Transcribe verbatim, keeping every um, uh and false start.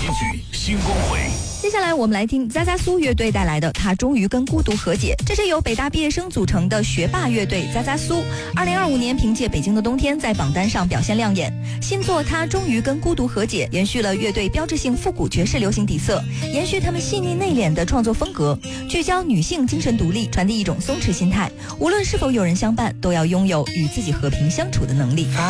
新曲新光辉。 接下来我们来听扎扎苏乐队带来的《他终于跟孤独和解》，这是由北大毕业生组成的学霸乐队扎扎苏。二零二五年凭借《北京的冬天》在榜单上表现亮眼。新作《他终于跟孤独和解》延续了乐队标志性复古爵士流行底色，延续他们细腻内敛的创作风格，聚焦女性精神独立，传递一种松弛心态。无论是否有人相伴，都要拥有与自己和平相处的能力。